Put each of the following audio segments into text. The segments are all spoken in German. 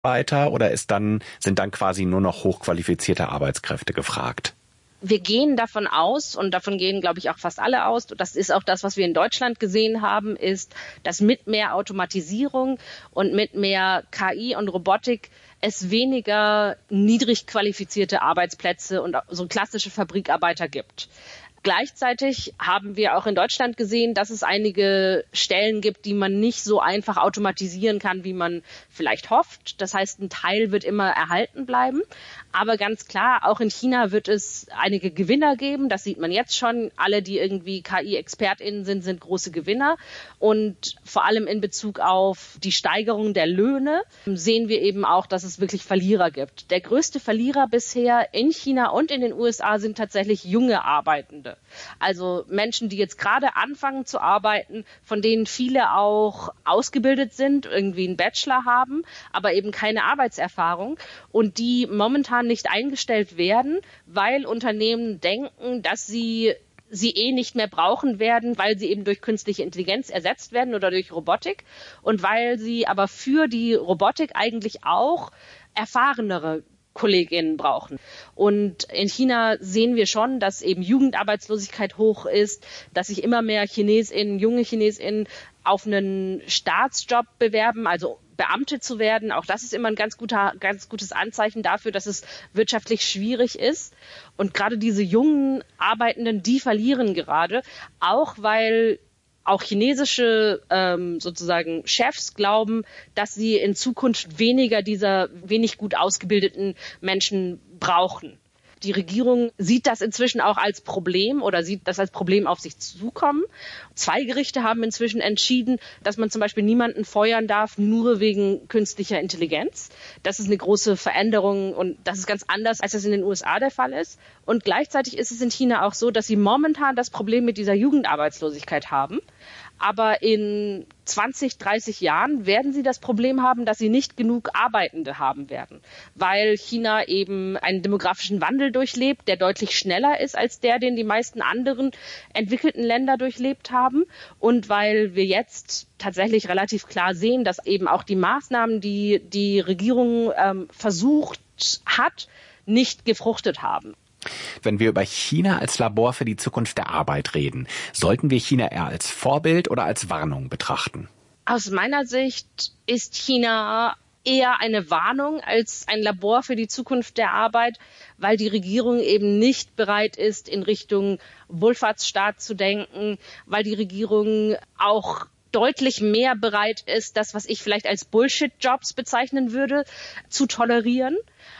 weiter oder sind dann quasi nur noch hochqualifizierte Arbeitskräfte gefragt? Wir gehen davon aus, und davon gehen, glaube ich, auch fast alle aus, das ist auch das, was wir in Deutschland gesehen haben, ist, dass mit mehr Automatisierung und mit mehr KI und Robotik es weniger niedrig qualifizierte Arbeitsplätze und so klassische Fabrikarbeiter gibt. Gleichzeitig haben wir auch in Deutschland gesehen, dass es einige Stellen gibt, die man nicht so einfach automatisieren kann, wie man vielleicht hofft. Das heißt, ein Teil wird immer erhalten bleiben. Aber ganz klar, auch in China wird es einige Gewinner geben. Das sieht man jetzt schon. Alle, die irgendwie KI-ExpertInnen sind große Gewinner. Und vor allem in Bezug auf die Steigerung der Löhne sehen wir eben auch, dass es wirklich Verlierer gibt. Der größte Verlierer bisher in China und in den USA sind tatsächlich junge Arbeitende. Also Menschen, die jetzt gerade anfangen zu arbeiten, von denen viele auch ausgebildet sind, irgendwie einen Bachelor haben, aber eben keine Arbeitserfahrung und die momentan nicht eingestellt werden, weil Unternehmen denken, dass sie nicht mehr brauchen werden, weil sie eben durch künstliche Intelligenz ersetzt werden oder durch Robotik und weil sie aber für die Robotik eigentlich auch erfahrenere KollegInnen brauchen. Und in China sehen wir schon, dass eben Jugendarbeitslosigkeit hoch ist, dass sich immer mehr junge ChinesInnen auf einen Staatsjob bewerben, also Beamte zu werden. Auch das ist immer ein ganz gutes Anzeichen dafür, dass es wirtschaftlich schwierig ist. Und gerade diese jungen Arbeitenden, die verlieren gerade, auch weil auch chinesische sozusagen Chefs glauben, dass sie in Zukunft weniger dieser wenig gut ausgebildeten Menschen brauchen. Die Regierung sieht das inzwischen auch als Problem oder sieht das als Problem auf sich zukommen. 2 Gerichte haben inzwischen entschieden, dass man zum Beispiel niemanden feuern darf, nur wegen künstlicher Intelligenz. Das ist eine große Veränderung und das ist ganz anders, als das in den USA der Fall ist. Und gleichzeitig ist es in China auch so, dass sie momentan das Problem mit dieser Jugendarbeitslosigkeit haben. Aber in 20, 30 Jahren werden sie das Problem haben, dass sie nicht genug Arbeitende haben werden, weil China eben einen demografischen Wandel durchlebt, der deutlich schneller ist als den die meisten anderen entwickelten Länder durchlebt haben und weil wir jetzt tatsächlich relativ klar sehen, dass eben auch die Maßnahmen, die die Regierung versucht hat, nicht gefruchtet haben. Wenn wir über China als Labor für die Zukunft der Arbeit reden, sollten wir China eher als Vorbild oder als Warnung betrachten? Aus meiner Sicht ist China eher eine Warnung als ein Labor für die Zukunft der Arbeit, weil die Regierung eben nicht bereit ist, in Richtung Wohlfahrtsstaat zu denken, weil die Regierung auch deutlich mehr bereit ist, das, was ich vielleicht als Bullshit-Jobs bezeichnen würde, zu tolerieren.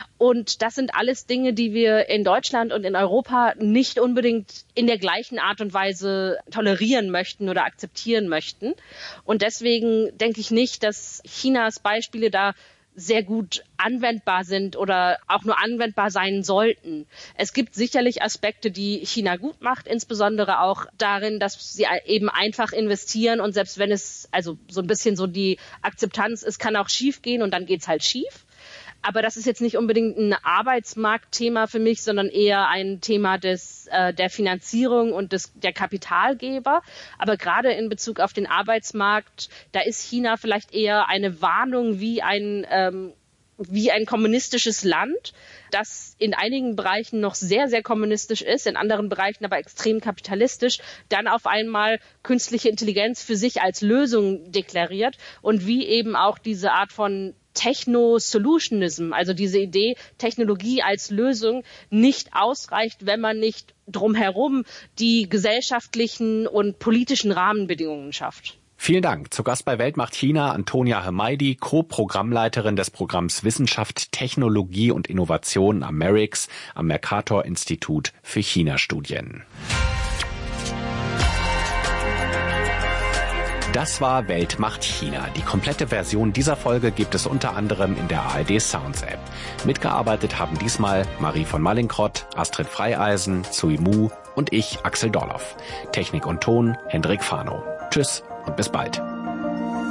Und das sind alles Dinge, die wir in Deutschland und in Europa nicht unbedingt in der gleichen Art und Weise tolerieren möchten oder akzeptieren möchten. Und deswegen denke ich nicht, dass Chinas Beispiele da sehr gut anwendbar sind oder auch nur anwendbar sein sollten. Es gibt sicherlich Aspekte, die China gut macht, insbesondere auch darin, dass sie eben einfach investieren und selbst wenn es also so ein bisschen so die Akzeptanz ist, kann auch schief gehen und dann geht's halt schief. Aber das ist jetzt nicht unbedingt ein Arbeitsmarktthema für mich, sondern eher ein Thema der Finanzierung und der Kapitalgeber. Aber gerade in Bezug auf den Arbeitsmarkt, da ist China vielleicht eher eine Warnung wie ein kommunistisches Land, das in einigen Bereichen noch sehr, sehr kommunistisch ist, in anderen Bereichen aber extrem kapitalistisch, dann auf einmal künstliche Intelligenz für sich als Lösung deklariert und wie eben auch diese Art von Techno-Solutionism, also diese Idee, Technologie als Lösung nicht ausreicht, wenn man nicht drumherum die gesellschaftlichen und politischen Rahmenbedingungen schafft. Vielen Dank. Zu Gast bei Welt macht China Antonia Hemaidi, Co-Programmleiterin des Programms Wissenschaft, Technologie und Innovation am MERICS, am Mercator-Institut für China-Studien. Das war Welt macht China. Die komplette Version dieser Folge gibt es unter anderem in der ARD Sounds App. Mitgearbeitet haben diesmal Marie von Mallinckrodt, Astrid Freieisen, Zui Mu und ich, Axel Dorloff. Technik und Ton, Hendrik Fano. Tschüss und bis bald.